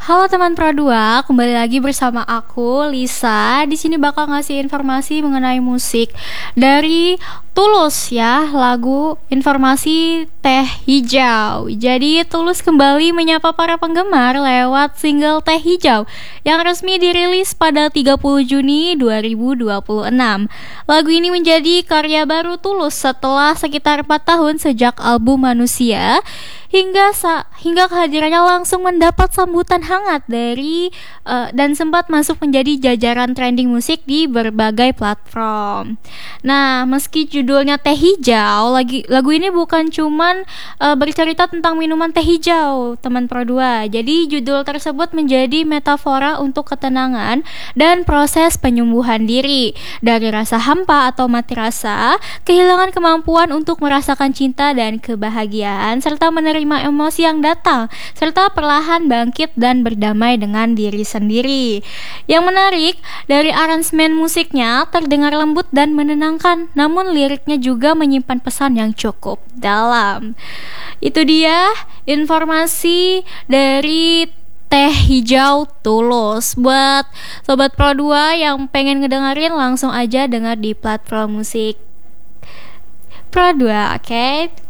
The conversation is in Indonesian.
Halo teman Pro 2, kembali lagi bersama aku Lisa. Di sini bakal ngasih informasi mengenai musik dari Tulus ya, lagu Informasi Teh Hijau. Jadi Tulus kembali menyapa para penggemar lewat single Teh Hijau yang resmi dirilis pada 30 Juni 2026. Lagu ini menjadi karya baru Tulus setelah sekitar 4 tahun sejak album Manusia hingga kehadirannya langsung mendapat sambutan hangat dari dan sempat masuk menjadi jajaran trending musik di berbagai platform. Nah, meski judulnya Teh Hijau, lagu ini bukan cuman bercerita tentang minuman teh hijau, teman Pro 2. Jadi judul tersebut menjadi metafora untuk ketenangan dan proses penyembuhan diri dari rasa hampa atau mati rasa, kehilangan kemampuan untuk merasakan cinta dan kebahagiaan serta menerima emosi yang datang, serta perlahan bangkit dan berdamai dengan diri sendiri. Yang menarik, dari aransemen musiknya terdengar lembut dan menenangkan, namun liriknya juga menyimpan pesan yang cukup dalam. Itu dia informasi dari Teh Hijau Tulus. Buat Sobat Pro 2 yang pengen ngedengerin, langsung aja dengar di platform musik Pro 2, oke?